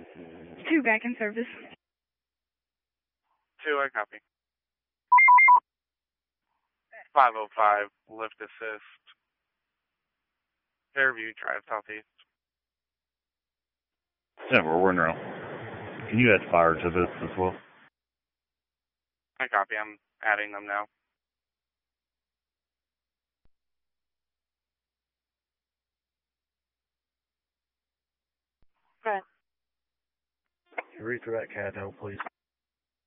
2 back in service. 2, I copy. 505, lift assist. Fairview Drive, southeast. Yeah, we're now. Can you add fire to this as well? I copy, I'm adding them now. Right. Read through that CAD note, please.